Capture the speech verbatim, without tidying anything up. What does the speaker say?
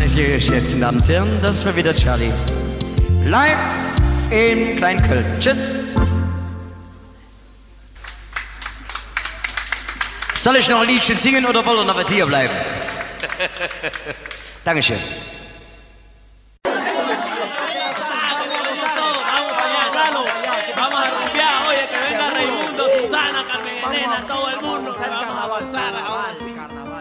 meine sehr geschätzten Damen und Herren, das war wieder Charlie. Live in Kleinköln. Tschüss. Soll ich noch ein Liedchen singen oder wollen wir noch hier bleiben? Dankeschön. Oye, que venga Raimundo, Susana, Carmen Elena, todo el mundo. Vamos a avanzar, avanzar.